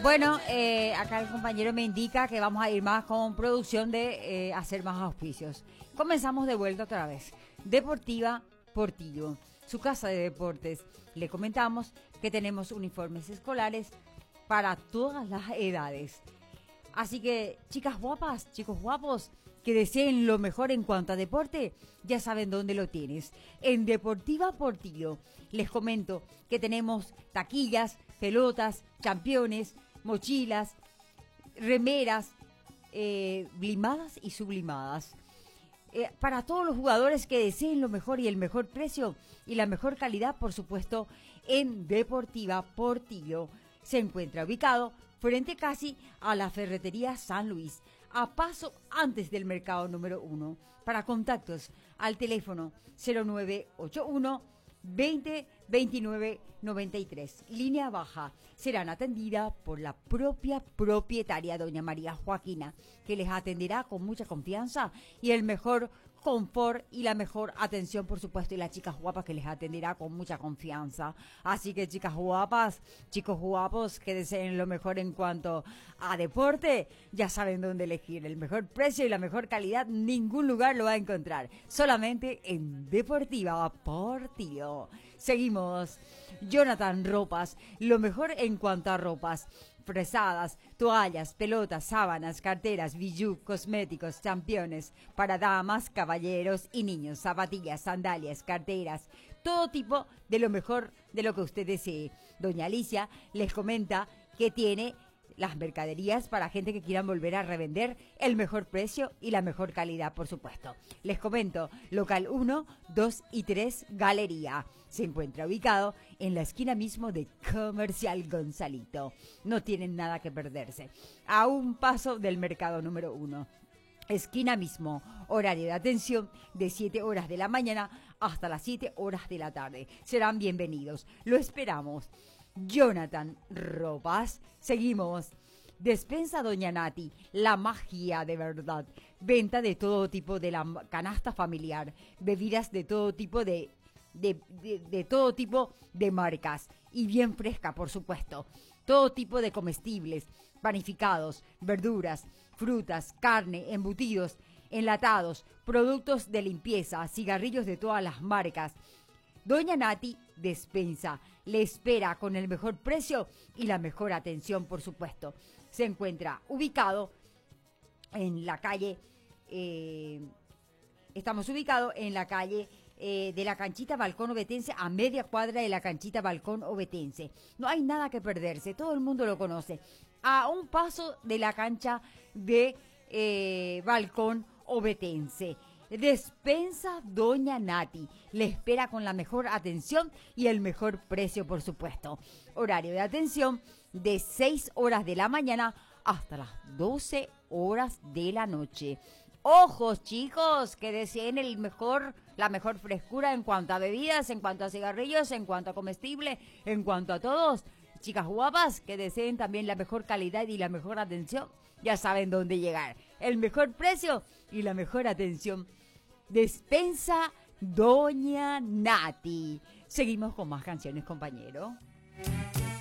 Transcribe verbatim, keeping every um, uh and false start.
Bueno, eh, acá el compañero me indica que vamos a ir más con producción de eh, hacer más auspicios. Comenzamos de vuelta otra vez. Deportiva Portillo, su casa de deportes. Le comentamos que tenemos uniformes escolares para todas las edades. Así que, chicas guapas, chicos guapos, que deseen lo mejor en cuanto a deporte, ya saben dónde lo tienes. En Deportiva Portillo, les comento que tenemos taquillas, pelotas, championes, mochilas, remeras, eh, blimadas y sublimadas. Eh, para todos los jugadores que deseen lo mejor y el mejor precio y la mejor calidad, por supuesto, en Deportiva Portillo. Se encuentra ubicado frente casi a la ferretería San Luis, a paso antes del mercado número uno. Para contactos al teléfono cero nueve ocho uno veinte veintinueve noventa y tres, línea baja. Serán atendidas por la propia propietaria, doña María Joaquina, que les atenderá con mucha confianza y el mejor confort y la mejor atención, por supuesto, y las chicas guapas que les atenderá con mucha confianza. Así que, chicas guapas, chicos guapos que deseen lo mejor en cuanto a deporte, ya saben dónde elegir. El mejor precio y la mejor calidad, ningún lugar lo va a encontrar, solamente en Deportiva Portillo. Seguimos. Jonathan Ropas, lo mejor en cuanto a ropas. Fresadas, toallas, pelotas, sábanas, carteras, bijú, cosméticos, championes para damas, caballeros y niños, zapatillas, sandalias, carteras, todo tipo de lo mejor de lo que usted desee. Doña Alicia les comenta que tiene las mercaderías para gente que quieran volver a revender, el mejor precio y la mejor calidad, por supuesto. Les comento, local uno, dos y tres, Galería. Se encuentra ubicado en la esquina mismo de Comercial Gonzalito. No tienen nada que perderse. A un paso del mercado número uno. Esquina mismo, horario de atención de siete horas de la mañana hasta las siete horas de la tarde. Serán bienvenidos. Lo esperamos. Jonathan Ropas. Seguimos. Despensa Doña Nati, la magia de verdad. Venta de todo tipo de la canasta familiar. Bebidas de todo tipo de, de, de, de todo tipo de marcas. Y bien fresca, por supuesto. Todo tipo de comestibles, panificados, verduras, frutas, carne, embutidos, enlatados, productos de limpieza, cigarrillos de todas las marcas. Doña Nati Despensa le espera con el mejor precio y la mejor atención, por supuesto. Se encuentra ubicado en la calle, eh, estamos ubicados en la calle eh, de la Canchita Balcón Ovetense, a media cuadra de la Canchita Balcón Ovetense. No hay nada que perderse, todo el mundo lo conoce. A un paso de la cancha de eh, Balcón Ovetense. Despensa Doña Nati le espera con la mejor atención y el mejor precio, por supuesto. Horario de atención de seis horas de la mañana hasta las doce horas de la noche. Ojos, chicos, que deseen el mejor, la mejor frescura en cuanto a bebidas, en cuanto a cigarrillos, en cuanto a comestible, en cuanto a todos. Chicas guapas que deseen también la mejor calidad y la mejor atención, ya saben dónde llegar. El mejor precio y la mejor atención. Despensa Doña Nati. Seguimos con más canciones, compañero.